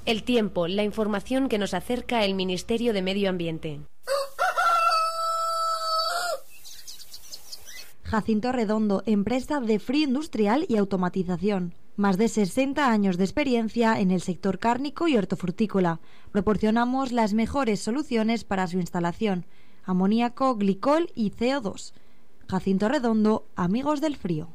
El tiempo, la información que nos acerca el Ministerio de Medio Ambiente. Jacinto Redondo, empresa de frío industrial y automatización. Más de 60 años de experiencia en el sector cárnico y hortofrutícola. Proporcionamos las mejores soluciones para su instalación: amoníaco, glicol y CO2. Jacinto Redondo, amigos del frío.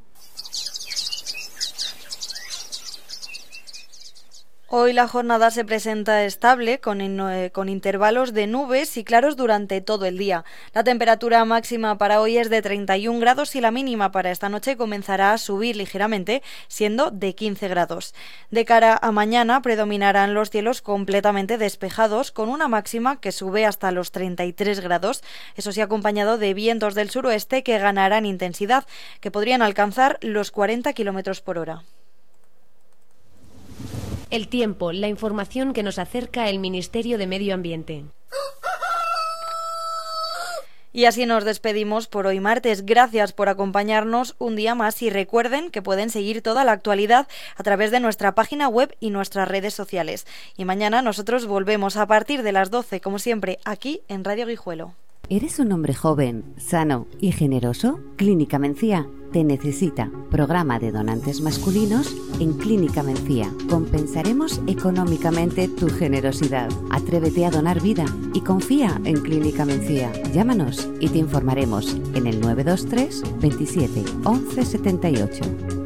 Hoy la jornada se presenta estable, con intervalos de nubes y claros durante todo el día. La temperatura máxima para hoy es de 31 grados y la mínima para esta noche comenzará a subir ligeramente, siendo de 15 grados. De cara a mañana predominarán los cielos completamente despejados, con una máxima que sube hasta los 33 grados, eso sí, acompañado de vientos del suroeste que ganarán intensidad, que podrían alcanzar los 40 km por hora. El tiempo, la información que nos acerca el Ministerio de Medio Ambiente. Y así nos despedimos por hoy martes. Gracias por acompañarnos un día más y recuerden que pueden seguir toda la actualidad a través de nuestra página web y nuestras redes sociales. Y mañana nosotros volvemos a partir de las 12, como siempre, aquí en Radio Guijuelo. ¿Eres un hombre joven, sano y generoso? Clínica Mencía te necesita. Programa de donantes masculinos en Clínica Mencía. Compensaremos económicamente tu generosidad. Atrévete a donar vida y confía en Clínica Mencía. Llámanos y te informaremos en el 923 27 11 78.